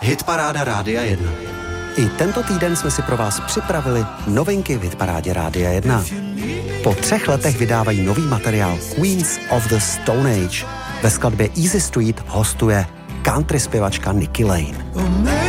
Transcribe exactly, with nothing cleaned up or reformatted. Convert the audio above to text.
Hitparáda Rádia jedna. I tento týden jsme si pro vás připravili novinky v Hitparádě Rádia jedna. Po třech letech vydávají nový materiál Queens of the Stone Age. Ve skladbě Easy Street hostuje country zpěvačka Nikki Lane.